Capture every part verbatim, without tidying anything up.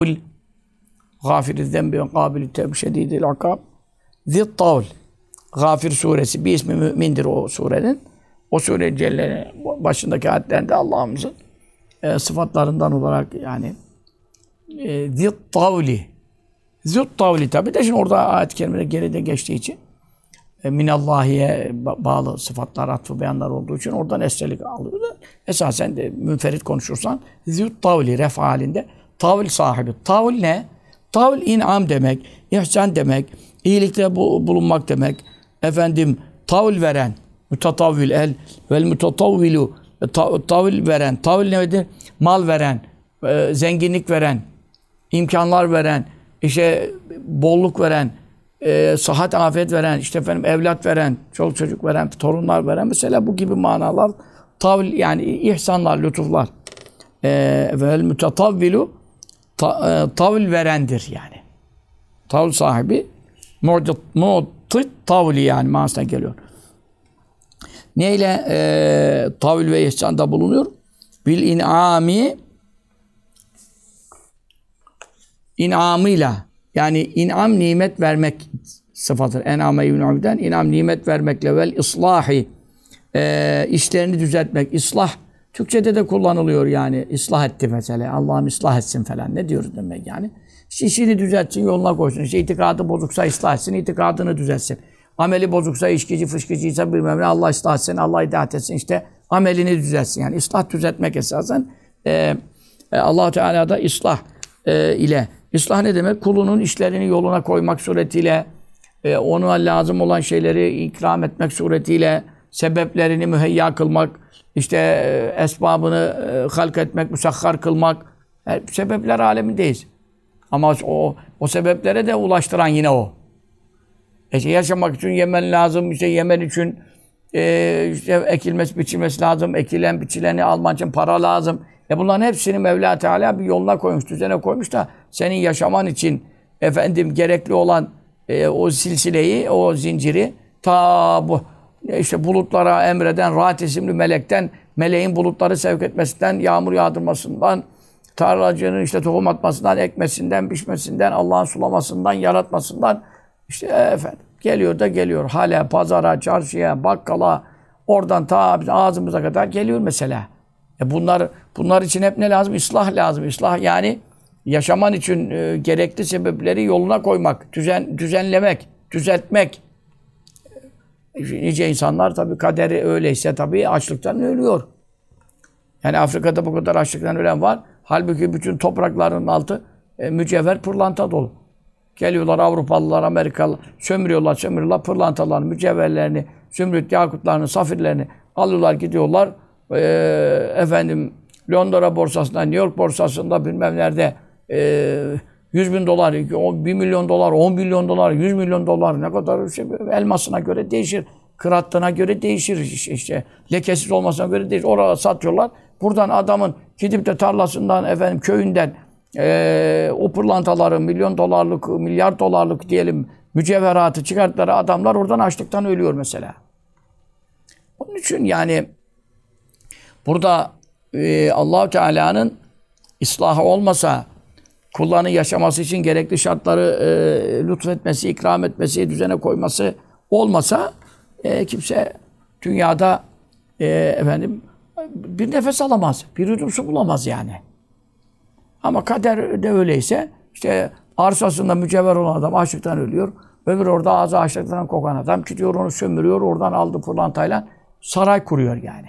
Gâfir-i zembi ve kâbil-i tevb şedîdil akâb. Zittavl. Gâfir suresi bir ismi mümindir o surenin. O sure Celle'nin başındaki ayetlerinde Allah'ımızın e, sıfatlarından olarak yani e, zittavli. Zittavli tabi de şimdi orada ayet-i kerimede geride geçtiği için e, minallahiye bağlı sıfatlar, atfı beyanlar olduğu için oradan esrelik alıyor da esasen de münferit konuşursan zittavli ref halinde tavil sahibi. Tavil ne? Tavil in'am demek, ihsan demek, iyilikte bulunmak demek. Efendim tavil veren, mütetavvil el vel mütetavvilu tavil veren, tavil nedir? Mal veren, e, zenginlik veren, imkanlar veren, işte bolluk veren, e, sıhhat afiyet veren, işte efendim evlat veren, çoluk çocuk veren, torunlar veren mesela bu gibi manalar tavil yani ihsanlar, lütuflar. E, vel mütetavvilu ta, e, tavil verendir yani. Tavil sahibi mu'tit tavli yani manasına geliyor. Neyle e, tavil ve ihsanda bulunuyor? Bil in'ami in'amıyla yani in'am nimet vermek sıfatır. En'ame ibn Abid'den in'am nimet vermekle vel islahi e, işlerini düzeltmek. İslah Türkçede de kullanılıyor yani. İslah etti mesela. Allah'ım ıslah etsin falan. Ne diyoruz demek yani? İşte işini düzeltsin, yoluna koysun. İşte itikadı bozuksa ıslah etsin, itikadını düzeltsin. Ameli bozuksa, içkici, fışkıcıysa bilmem ne Allah ıslah etsin, Allah itaat etsin. İşte amelini düzeltsin. Yani ıslah düzeltmek esasen e, e, Allah-u Teala da ıslah e, ile. İslah ne demek? Kulunun işlerini yoluna koymak suretiyle, e, ona lazım olan şeyleri ikram etmek suretiyle, sebeplerini müheyya kılmak, işte e, esbabını e, halk etmek, müsahhar kılmak. E, sebepler alemindeyiz. Ama o, o sebeplere de ulaştıran yine o. İşte yaşamak için yemen lazım, işte yemen için e, işte ekilmesi, biçilmesi lazım, ekilen, biçileni alman için para lazım. E bunların hepsini Mevla Teala bir yoluna koymuş, düzene koymuş da senin yaşaman için efendim gerekli olan e, o silsileyi, o zinciri ta bu işte bulutlara emreden Rahat isimli melekten, meleğin bulutları sevk etmesinden, yağmur yağdırmasından, tarlacının işte tohum atmasından, ekmesinden, biçmesinden, Allah'ın sulamasından, yaratmasından işte efendim geliyor da geliyor. Hale, pazara, çarşıya, bakkala, oradan ta ağzımıza kadar geliyor mesela. E bunlar bunlar için hep ne lazım? İslah lazım. İslah yani yaşaman için e, gerekli sebepleri yoluna koymak, düzen düzenlemek, düzeltmek. E, nice insanlar tabii kaderi öyleyse tabii açlıktan ölüyor. Yani Afrika'da bu kadar açlıktan ölen var. Halbuki bütün toprakların altı e, mücevher, pırlanta dolu. Geliyorlar Avrupalılar, Amerikalılar, sömürüyorlar, sömürüyorlar pırlantalarını, mücevherlerini, zümrüt, yakutlarını, safirlerini alıyorlar, gidiyorlar. Ee, efendim Londra borsasında, New York borsasında bilmem nerede e, yüz bin dolar, bir milyon dolar, on milyon dolar, yüz milyon dolar ne kadar şey, elmasına göre değişir. Kırattığına göre değişir işte, işte lekesiz olmasına göre değişir. Orada satıyorlar. Buradan adamın gidip de tarlasından, efendim köyünden e, o pırlantaları milyon dolarlık, milyar dolarlık diyelim mücevheratı çıkarttıkları adamlar oradan açlıktan ölüyor mesela. Onun için yani burada e, Allah-u Teala'nın ıslahı olmasa, kullarının yaşaması için gerekli şartları e, lütfetmesi, ikram etmesi, düzene koyması olmasa e, kimse dünyada e, efendim bir nefes alamaz, bir yudum su bulamaz yani. Ama kader de öyleyse işte arsasında mücevher olan adam açlıktan ölüyor. Öbür orada ağzı açlıktan kokan adam gidiyor onu sömürüyor, oradan aldı pırlantayla saray kuruyor yani.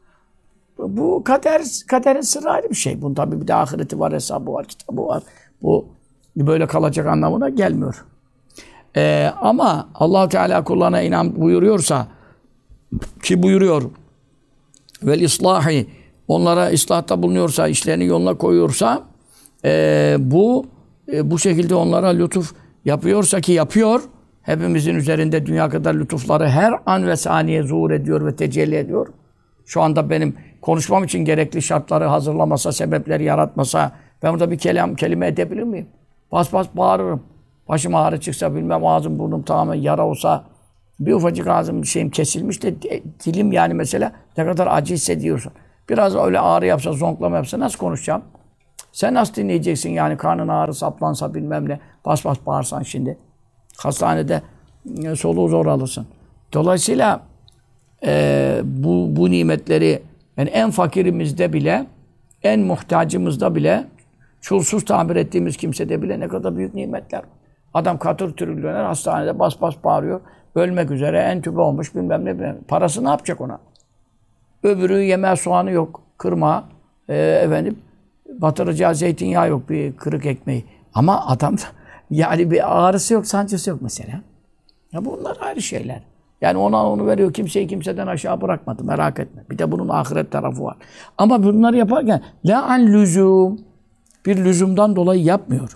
Bu kader, kaderin sırrı ayrı bir şey. Bunun tabii bir de ahireti var, hesabı var, kitabı var. Bu böyle kalacak anlamına gelmiyor. Ee, ama Allah-u Teala kullarına inan buyuruyorsa ki buyuruyor vel islahi onlara ıslahta bulunuyorsa, işlerini yoluna koyuyorsa e, bu e, bu şekilde onlara lütuf yapıyorsa ki yapıyor. Hepimizin üzerinde dünya kadar lütufları her an ve saniye zuhur ediyor ve tecelli ediyor. Şu anda benim konuşmam için gerekli şartları hazırlamasa, sebepleri yaratmasa ben burada bir kelam, kelime edebilir miyim? Bas bas bağırırım. Başım ağrı çıksa bilmem ağzım burnum tamamen yara olsa bir ufacık ağzım bir şeyim kesilmiş de dilim yani mesela ne kadar acı hissediyorsun. Biraz öyle ağrı yapsa, zonklama yapsa nasıl konuşacağım? Sen nasıl dinleyeceksin yani karnın ağrı saplansa bilmem ne. Bas bas bağırsan şimdi. Hastanede e, soluğu zor alırsın. Dolayısıyla e, bu, bu nimetleri yani en fakirimizde bile, en muhtacımızda bile, çulsuz tabir ettiğimiz kimsede bile ne kadar büyük nimetler. Adam katır trilyoner hastanede bas bas bağırıyor. Ölmek üzere entübe olmuş bilmem ne. Bilmem. Parası ne yapacak ona? Öbürü yemeğe soğanı yok. Kırma. E, efendim batıracağı zeytinyağı yok. Bir kırık ekmeği. Ama adam yani bir ağrısı yok, sancısı yok mesela. Ya bunlar ayrı şeyler. Yani ona onu veriyor. Kimseyi kimseden aşağı bırakmadı. Merak etme. Bir de bunun ahiret tarafı var. Ama bunları yaparken la an lüzum, bir lüzumdan dolayı yapmıyor.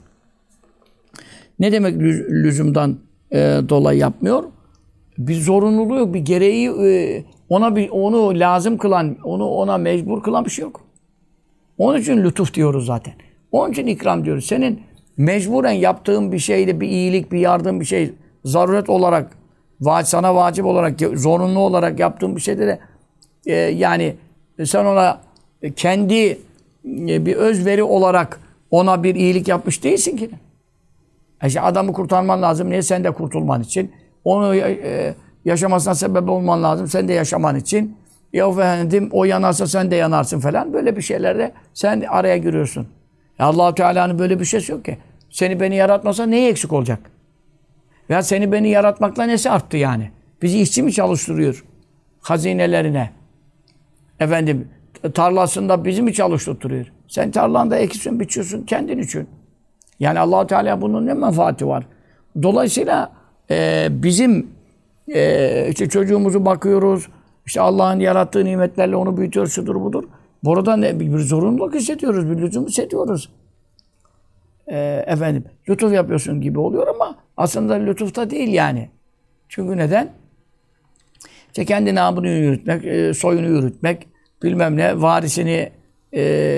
Ne demek lüzumdan e, dolayı yapmıyor? Bir zorunluluğu yok, bir gereği e, ona bir onu lazım kılan, onu ona mecbur kılan bir şey yok. Onun için lütuf diyoruz zaten. Onun için ikram diyoruz. Senin mecburen yaptığın bir şeyde bir iyilik, bir yardım, bir şey zaruret olarak, sana vacip olarak, zorunlu olarak yaptığın bir şeyde de e, yani sen ona kendi e, bir özveri olarak ona bir iyilik yapmış değilsin ki. İşte adamı kurtarman lazım. Niye? Sen de kurtulman için. Onu e, yaşamasına sebep olman lazım. Sen de yaşaman için. Ya efendim o yanarsa sen de yanarsın falan. Böyle bir şeylerde sen araya giriyorsun. Ya Allah-u Teala'nın böyle bir şeysi yok ki. Seni beni yaratmasa neyi eksik olacak? Ya seni beni yaratmakla nesi arttı yani? Bizi işçi mi çalıştırıyor? Hazinelerine. Efendim tarlasında bizi mi çalıştırıyor? Sen tarlanda ekiyorsun, biçiyorsun kendin için. Yani Allah-u Teala bunun ne menfaati var? Dolayısıyla e, bizim e, işte çocuğumuzu bakıyoruz, işte Allah'ın yarattığı nimetlerle onu büyütüyoruz, şudur budur. Burada ne, bir zorunluluk hissediyoruz, bir lüzum hissediyoruz. E, efendim, lütuf yapıyorsun gibi oluyor ama aslında lütuf da değil yani. Çünkü neden? İşte kendi namını yürütmek, e, soyunu yürütmek, bilmem ne, varisini e,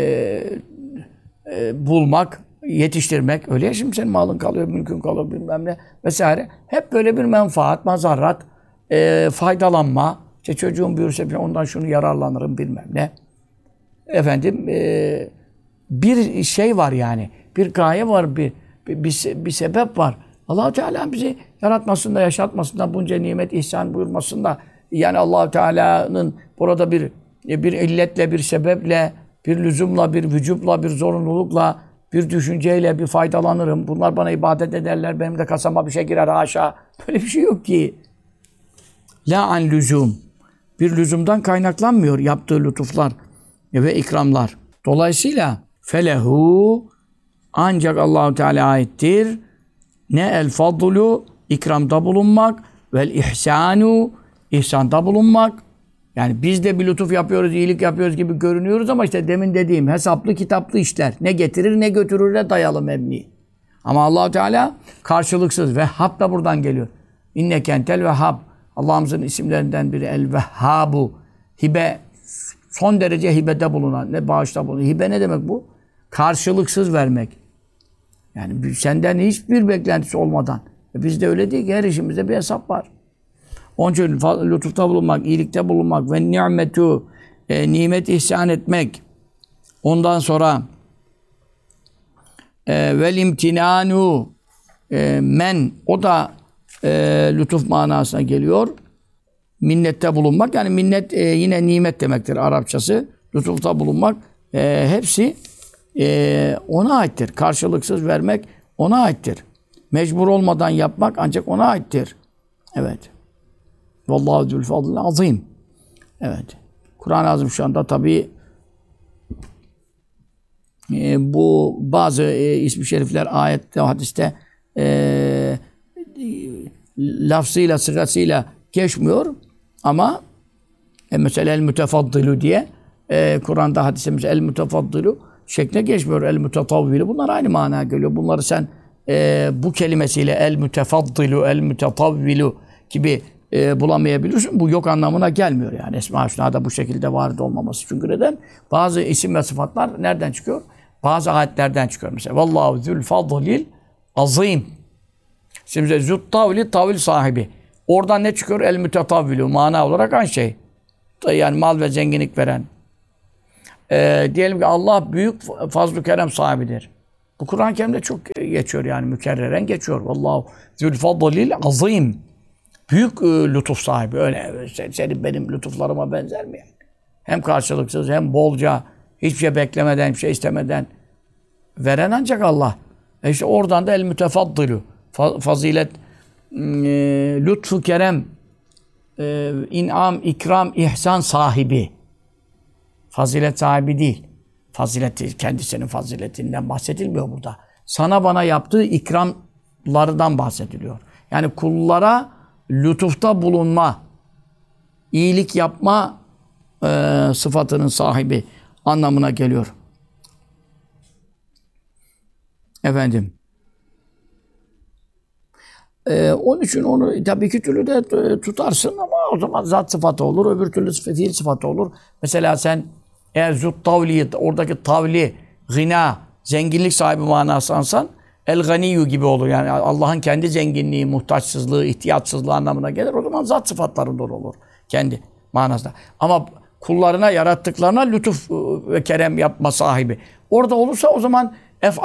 e, bulmak, yetiştirmek. Öyle ya şimdi senin malın kalıyor, mülkün kalıyor bilmem ne vesaire. Hep böyle bir menfaat, mazarrat, e, faydalanma. İşte çocuğum büyürse ondan şunu yararlanırım bilmem ne. Efendim e, bir şey var yani. Bir gaye var, bir bir, bir, bir sebep var. Allah-u Teala bizi yaratmasında, yaşatmasında, bunca nimet ihsan buyurmasında yani Allah-u Teala'nın burada bir bir illetle, bir sebeple, bir lüzumla, bir vücubla, bir zorunlulukla, bir düşünceyle bir faydalanırım. Bunlar bana ibadet ederler. Benim de kasama bir şey girer haşa. Böyle bir şey yok ki. La an lüzum. Bir lüzumdan kaynaklanmıyor yaptığı lütuflar ve ikramlar. Dolayısıyla felehu ancak Allah-u Teala aittir. Ne el fadlu ikramda bulunmak vel ihsanu ihsanda bulunmak. Yani biz de bir lütuf yapıyoruz, iyilik yapıyoruz gibi görünüyoruz ama işte demin dediğim hesaplı kitaplı işler. Ne getirir ne götürürle dayalı mebni. Ama Allah-u Teala karşılıksız. Vehhab da buradan geliyor. İnne kentel vehhab. Allah'ımızın isimlerinden biri el vehhabu. Hibe, son derece hibede bulunan, ne bağışta bulunan. Hibe ne demek bu? Karşılıksız vermek. Yani senden hiçbir beklentisi olmadan. E biz de öyle değil ki her işimizde bir hesap var. Onun için lütufta bulunmak, iyilikte bulunmak ve nimetu, e, nimet ihsan etmek. Ondan sonra e, vel imtinanu e, men, o da e, lütuf manasına geliyor. Minnette bulunmak, yani minnet e, yine nimet demektir Arapçası. Lütufta bulunmak, e, hepsi e, ona aittir. Karşılıksız vermek ona aittir. Mecbur olmadan yapmak ancak ona aittir. Evet. Vallahu zülfadl azim. Evet. Kur'an-ı Azim şu anda tabii e, bu bazı e, ismi şerifler ayette, hadiste e, lafzıyla, sıgasıyla geçmiyor ama e, mesela el mütefaddilu diye e, Kur'an'da hadisimiz el mütefaddilu şekle geçmiyor. El mütetavvilu. Bunlar aynı manaya geliyor. Bunları sen e, bu kelimesiyle el mütefaddilu, el mütetavvilu gibi e, bulamayabilirsin. Bu yok anlamına gelmiyor yani. Esma-i Hüsna'da bu şekilde varid olmaması. Çünkü neden? Bazı isim ve sıfatlar nereden çıkıyor? Bazı ayetlerden çıkıyor. Mesela Vallahu zül fadlil azim. Şimdi zut tavli tavil sahibi. Oradan ne çıkıyor? El mütetavvilu. Mana olarak aynı şey. Yani mal ve zenginlik veren. e, diyelim ki Allah büyük fazl-ı kerem sahibidir. Bu Kur'an-ı Kerim'de çok geçiyor yani mükerreren geçiyor. Vallahu zülfadlil azim. Büyük e, lütuf sahibi. Öyle sen, senin benim lütuflarıma benzer mi yani? Hem karşılıksız hem bolca hiçbir şey beklemeden, hiçbir şey istemeden veren ancak Allah. E işte oradan da el mütefaddilu. Fazilet, e, lütfu kerem, e, in'am, ikram, ihsan sahibi. Fazilet sahibi değil. Fazileti, kendisinin faziletinden bahsedilmiyor burada. Sana bana yaptığı ikramlardan bahsediliyor. Yani kullara lütufta bulunma, iyilik yapma e, sıfatının sahibi anlamına geliyor. Efendim. Ee, onun için onu tabii iki türlü de tutarsın ama o zaman zat sıfatı olur, öbür türlü fiil sıfatı olur. Mesela sen eğer zut tavli, oradaki tavli, gina, zenginlik sahibi manası alsan el ganiyyu gibi olur. Yani Allah'ın kendi zenginliği, muhtaçsızlığı, ihtiyatsızlığı anlamına gelir. O zaman zat sıfatlarından olur. Kendi manasında. Ama kullarına, yarattıklarına lütuf ve kerem yapma sahibi. Orada olursa o zaman